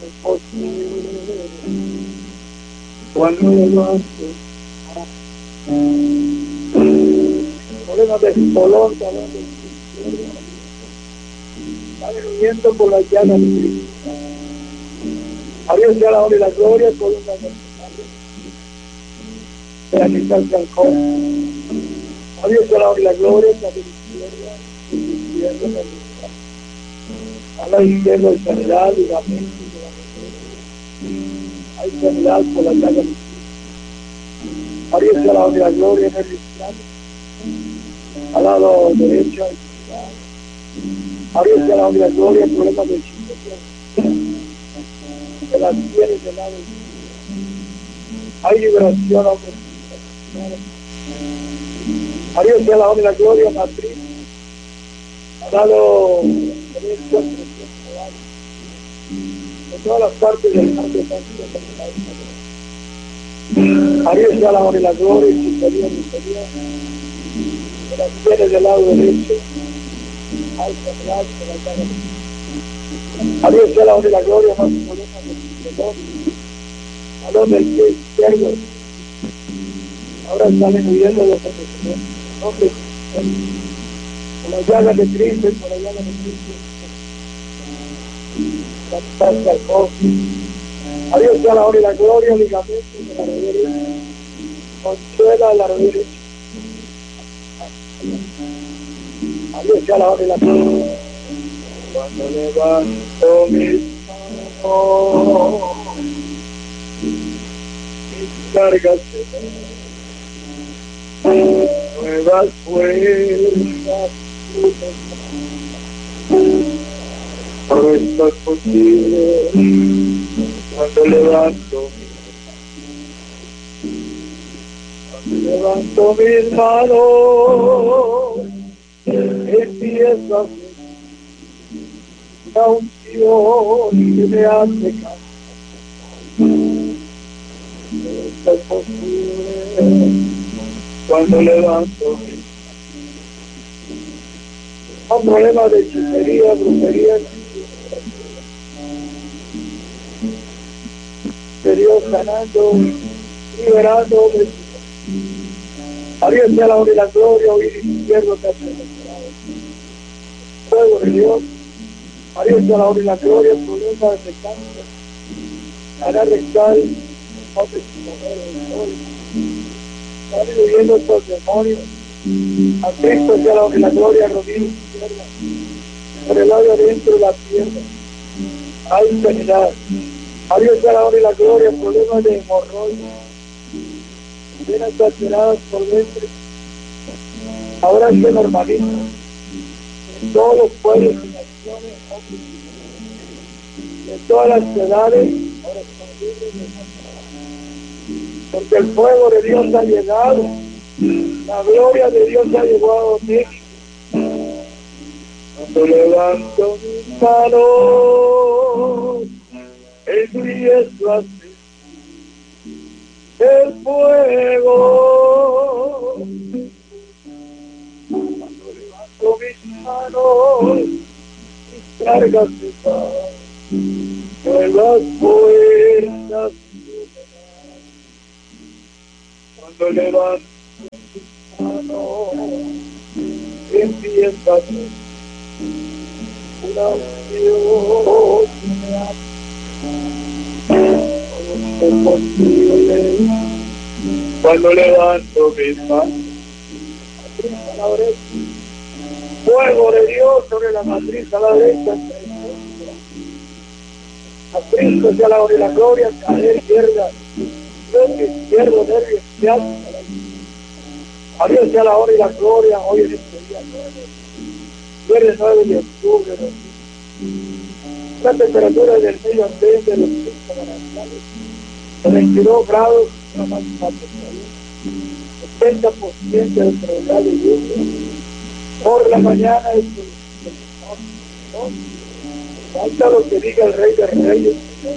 posible. Cuando levanto, problemas de color, están huyendo por las llagas de Cristo. A Dios sea la honra y la gloria, columna vertical, para quitarse al costo. A Dios sea la honra y la gloria, para la izquierda, a la izquierda hay sanidad y la mente. Hay sanidad por la llaga de Cristo. A Dios sea la honra y la gloria en el cristiano. Al lado derecho hay sanidad. A Dios sea la honra y la gloria, problemas de chico. De las pieles del lado izquierdo. Hay liberación, hombre. A Dios sea la honra y la gloria, matriz. Al lado derecho, de todas las partes del mundo están siendo liberadas. A Dios sea la honra y la gloria, superior, inferior. De las pieles del lado derecho. Hay sanidad por la llaga de Cristo. A Dios sea la honra y la gloria, más problemas del del pie izquierdo. Ahora salen huyendo de los hombres por las llagas de Cristo y por las llagas de Cristo. Al costo. A Dios sea la honra y la gloria, ligamento de la rodilla derecha. Consuela de la rodilla derecha. A Dios sea la honra y la gloria. Cuando levanto mis manos, mis cargas se dan, nuevas fuerzas, todo esto es posible. Cuando levanto mis manos, empiezo a la unción que me hace cantar. Esto es posible cuando levanto mis manos. Son problemas de hechicería, brujería, de Dios sanando, liberando. A Dios sea la honra y la gloria, oír izquierdo que hace el fuego de Dios. A Dios sea la honra y la gloria, problemas de cáncer, hará rectal, hombres y mujeres, están viviendo estos demonios. A Cristo sea la honra y la gloria, rodilla izquierda, por el lado adentro de la pierna, hay sanidad. A Dios sea la honra y la gloria, problemas de hemorroides, venas saturadas por dentro, ahora se normaliza. En todos los pueblos y naciones, de todas las edades, ahora son libres de enfermedad. Porque el fuego de Dios ha llegado, la gloria de Dios ha llegado a México. Cuando levanto mis manos, empiezo a hacer el fuego. Cuando levanto mis manos, mis cargas se van, nuevas fuerzas. Cuando levanto mis manos, empieza a hacer una unción que me hace todo posible. Cuando levanto mis manos, a la derecha, fuego de Dios sobre la matriz a la derecha, a Cristo sea la honra y la gloria, cadera izquierda, nervio izquierdo, nervio izquierdo, a Dios sea la honra y la gloria, hoy en este día 9, 9 de octubre, la temperatura del medio ambiente de los 5 manantiales, de 22 grados, la máxima temperatura, 70% de probabilidad de lluvia, por la mañana es falta lo que diga el Rey de Reyes,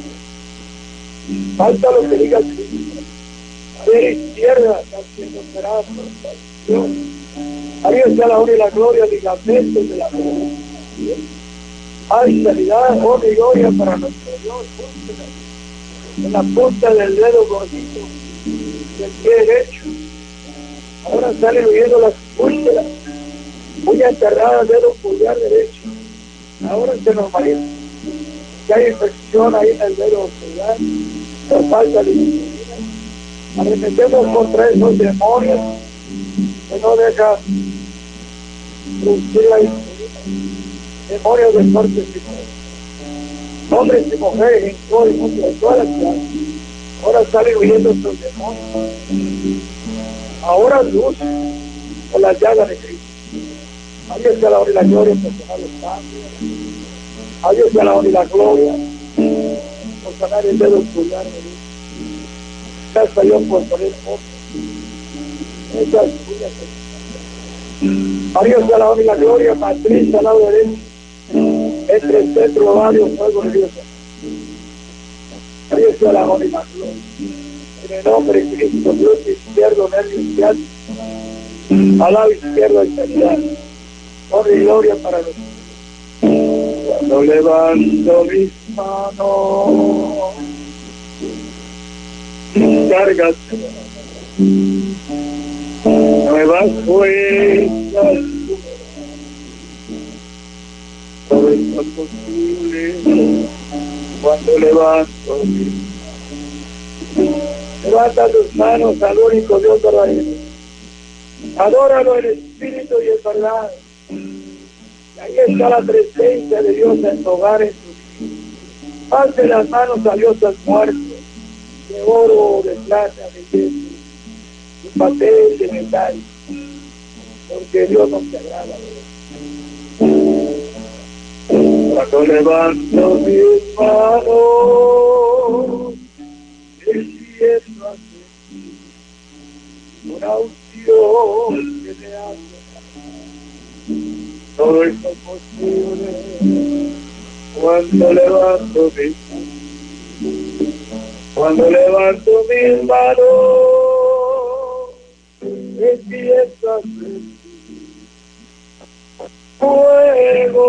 falta lo que diga el Cristo. A la izquierda está siendo operada por Dios. A Dios sea la honra y la gloria, ligamentos de la vida. A Hay sanidad, honra y gloria para nuestro Dios. En la punta del dedo gordito del pie derecho. Ahora salen huyendo las úlceras. Uña enterrada, dedo pulgar derecho. Ahora se normaliza. Ya hay infección ahí en el dedo pulgar. Nos falta la insulina. Arremetemos contra esos demonios que no dejan producir la insulina. Demonios de corte psicológico. Hombres y mujeres en todo el mundo, de todas las clases. Ahora salen huyendo estos demonios. Ahora luz por la llaga de Cristo. A Dios sea la honra y la gloria por sanar los cambios. A Dios sea la honra y la gloria por sanar el dedo pulgar. Gracias a Dios por poner otro. Esas uñas. A Dios sea la honra y la gloria, matriz al lado derecho. Entre el centro ovario, fuego de Dios. A Dios sea la honra y la gloria. En el nombre de Cristo, Dios izquierdo, nervio izquierdo. Al lado izquierdo hay sanidad. Honra y gloria para los. Cuando levanto mis manos, cargas nuevas fuerzas. Todo es posible cuando levanto mis manos. Levanta tus manos al único Dios verdadero. Adóralo en espíritu y en verdad. Y ahí está la presencia de Dios en tu hogar, en tu vida. Hace las manos a Dios al muerto, de oro, de plata, de yeso, de papel, de metal, porque Dios no se agrada. Cuando levanto mis manos, empiezo a sentir una unción que me hace. Todo esto es posible cuando levanto mis manos. Cuando levanto mis manos, empiezo a sentir fuego.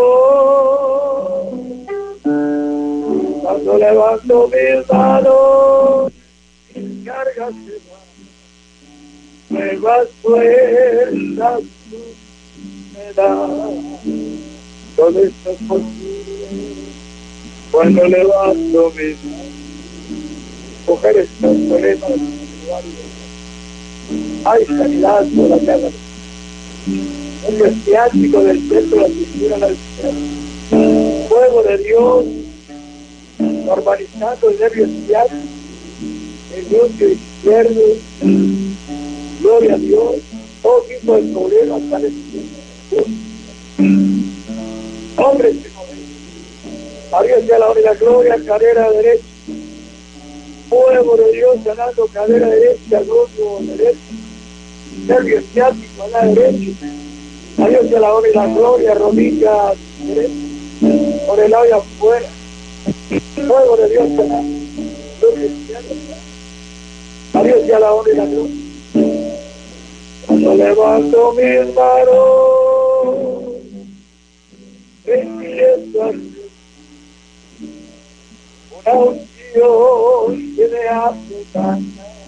Cuando levanto mis manos, mis cargas se van. Nuevas fuerzas me dan. Todo esto es posible cuando levanto mis manos. Mujeres con problemas sexuales. Hay sanidad por la llaga. El ciático del centro de la cintura a la izquierda. Fuego de Dios normalizando el nervio ciático, el glúteo izquierdo. Gloria a Dios. Todo tipo de problemas salen. Hombres y mujeres. A Dios sea la honra y la gloria. Cadera derecha. Fuego de Dios sanando cadera derecha, glúteo derecho, nervio ciático a la derecha. A Dios sea la honra y la gloria. Rodilla derecha, por el lado de afuera. Fuego de Dios sanando. A Dios sea la honra y la gloria. Cuando levanto mis manos, empiezo a sentir una unción que me hace sanar.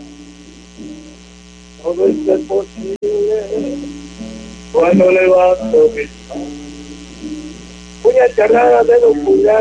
Todo esto es posible cuando levanto mis manos. Uña enterrada, dedo pulgar,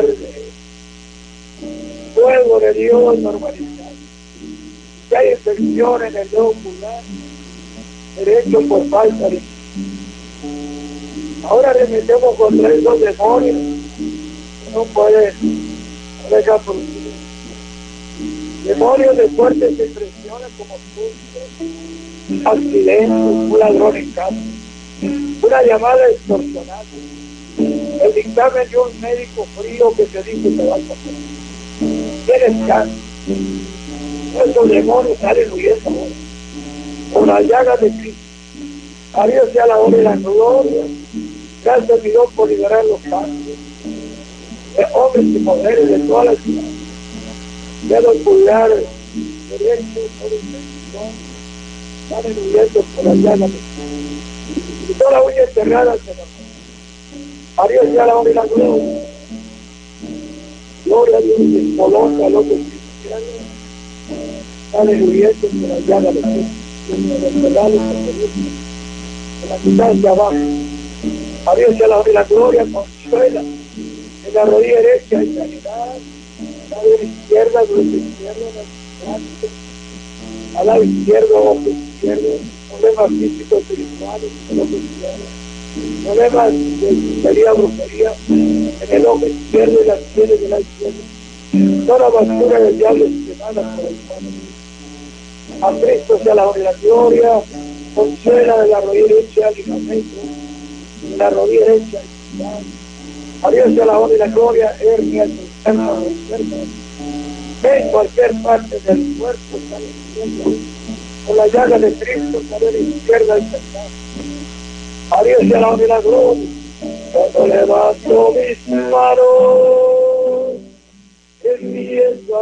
fuego de Dios normalizado. Si hay infección en el dedo pulgar derecho por falta de. Ahora remetemos contra esos demonios que no pueden dejar producir. Demonios de fuertes impresiones como sustos, accidentes, un ladrón en casa, una llamada extorsionante, el dictamen de un médico frío que te dice que te va a pasar. Tienes cáncer. Esos demonios salen huyendo ahora. Por la llaga de Cristo. A Dios sea la honra y la gloria. Gracias a Dios por liberar los cambios de hombres y mujeres de todas las ciudades. Dedo pulgar derecho, por infección, salen huyendo por la llaga de Cristo. Y toda la uña enterrada se nos. A Dios sea la honra y la gloria. Gloria a Dios, y coloca al otro cristiano. Aleluya, que la llaga de Cristo. En la mitad de abajo. A Dios sea la honra y la gloria, consuela. En la rodilla derecha hay sanidad. A la rodilla izquierda, grupo izquierdo, a la izquierda, ojo izquierdo, problemas físicos, espirituales, en el ojo izquierdo, problemas de brujería, en el ojo izquierdo y las pieles de la izquierda. Toda basura del diablo es quemada por el Padre. A Cristo sea la honra y la gloria, consuela de la rodilla derecha, ligamento, de la rodilla derecha, a Dios sea la honra y la gloria, hernias, enfermos, en cualquier parte del cuerpo, está diciendo, con la llaga de Cristo, a la izquierda y central. A Dios sea la honra y la gloria, cuando levanto mis manos, empiezo a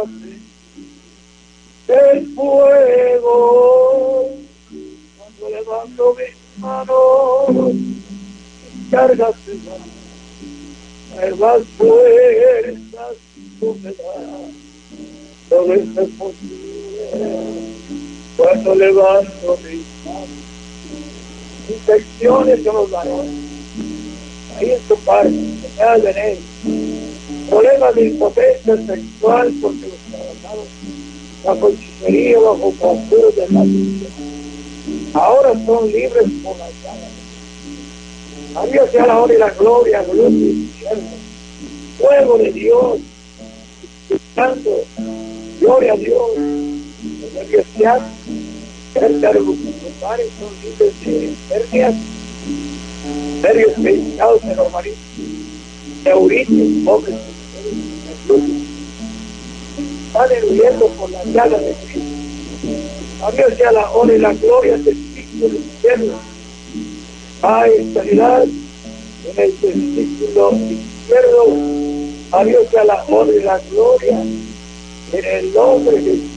el fuego, cuando levanto mis manos, cargas de nuevas fuerzas tú me das, todo esto es posible, cuando levanto mis manos, infecciones de los varones, ahí en tu parte, me hacen ellos, problemas de impotencia sexual porque los trabajaron bajo hechicería, bajo conjuros de maldición. Ahora son libres por la llaga. A Dios sea la honra y la gloria, gloria y cielo. Fuego de Dios, santo, gloria a Dios. Los cristianos, cerca de los padres son libres de hernias, serios pecados de normalismo, neuritis, hombres, están huyendo por la llaga de Cristo. A Dios sea la honra y la gloria del ciclo izquierdo. Hay sanidad en el testículo izquierdo. A Dios sea la honra y la gloria en el nombre de